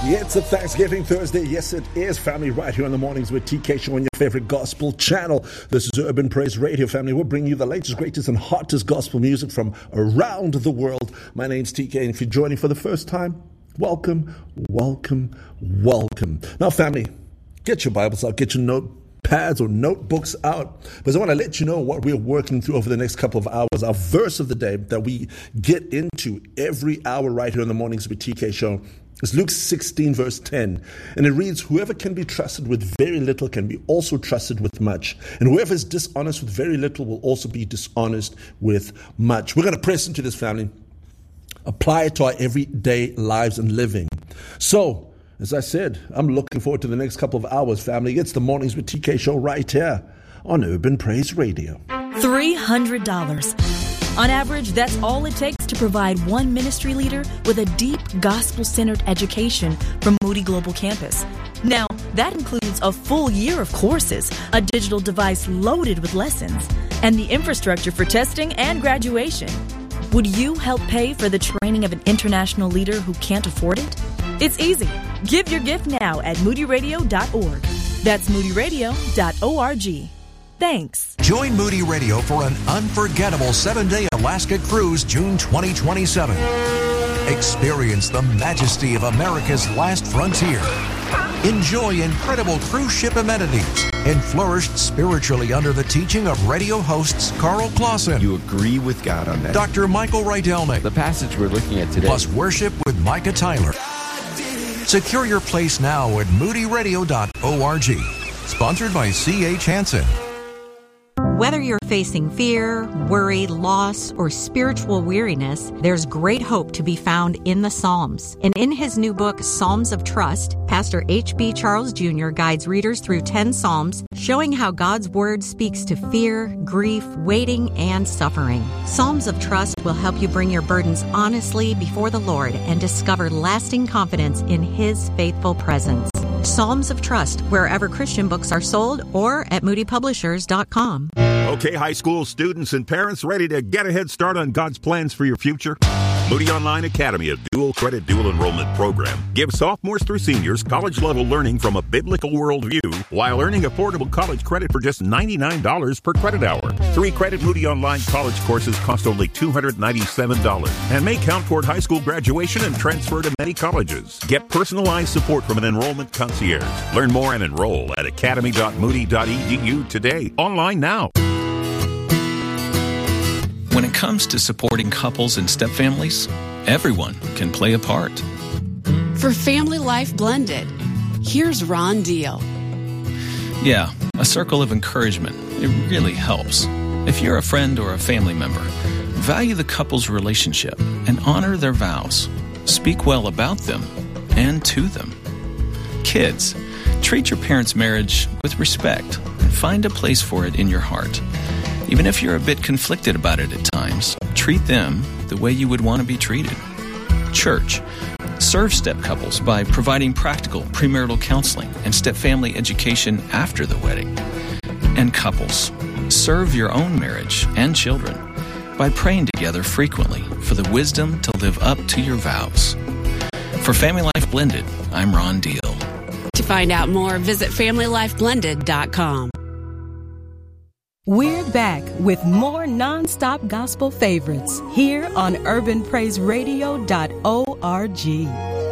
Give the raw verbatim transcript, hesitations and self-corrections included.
Yeah, it's a Thanksgiving Thursday. Yes, it is, family, right here in the mornings with T K Show on your favorite gospel channel. This is Urban Praise Radio, family. We'll bring you the latest, greatest, and hottest gospel music from around the world. My name's T K, and if you're joining for the first time, welcome, welcome, welcome. Now, family, get your Bibles out, get your notepads or notebooks out, because I want to let you know what we're working through over the next couple of hours. Our verse of the day that we get into every hour right here in the mornings with T K Show is Luke sixteen, verse ten. And it reads, whoever can be trusted with very little can be also trusted with much. And whoever is dishonest with very little will also be dishonest with much. We're going to press into this, family. Apply it to our everyday lives and living. So, as I said, I'm looking forward to the next couple of hours, family. It's the Mornings with T K Show right here on Urban Praise Radio. three hundred dollars. On average, that's all it takes to provide one ministry leader with a deep gospel-centered education from Moody Global Campus. Now, that includes a full year of courses, a digital device loaded with lessons, and the infrastructure for testing and graduation. Would you help pay for the training of an international leader who can't afford it? It's easy. Give your gift now at moody radio dot org. That's moody radio dot org. Thanks. Join Moody Radio for an unforgettable seven-day Alaska cruise June twenty twenty-seven. Experience the majesty of America's last frontier. Enjoy incredible cruise ship amenities and flourish spiritually under the teaching of radio hosts Carl Clausen. You agree with God on that. Doctor Michael Rydelnik. The passage we're looking at today. Plus worship with Micah Tyler. Secure your place now at moody radio dot org. Sponsored by C H Hansen. Whether you're facing fear, worry, loss, or spiritual weariness, there's great hope to be found in the Psalms. And in his new book, Psalms of Trust, Pastor H B Charles Junior guides readers through ten Psalms, showing how God's Word speaks to fear, grief, waiting, and suffering. Psalms of Trust will help you bring your burdens honestly before the Lord and discover lasting confidence in His faithful presence. Psalms of Trust, wherever Christian books are sold, or at moody publishers dot com. Okay, high school students and parents ready to get a head start on God's plans for your future? Moody Online Academy, a dual credit, dual enrollment program, gives sophomores through seniors college-level learning from a biblical worldview while earning affordable college credit for just ninety-nine dollars per credit hour. Three credit Moody Online college courses cost only two hundred ninety-seven dollars and may count toward high school graduation and transfer to many colleges. Get personalized support from an enrollment concierge. Learn more and enroll at academy dot moody dot e d u today. Online now. When it comes to supporting couples and stepfamilies, everyone can play a part. For Family Life Blended, here's Ron Deal. Yeah, a circle of encouragement. It really helps. If you're a friend or a family member, value the couple's relationship and honor their vows. Speak well about them and to them. Kids, treat your parents' marriage with respect and find a place for it in your heart. Even if you're a bit conflicted about it at times, treat them the way you would want to be treated. Church, serve step couples by providing practical premarital counseling and step-family education after the wedding. And couples, serve your own marriage and children by praying together frequently for the wisdom to live up to your vows. For Family Life Blended, I'm Ron Deal. To find out more, visit family life blended dot com. We're back with more non-stop gospel favorites here on urban praise radio dot org.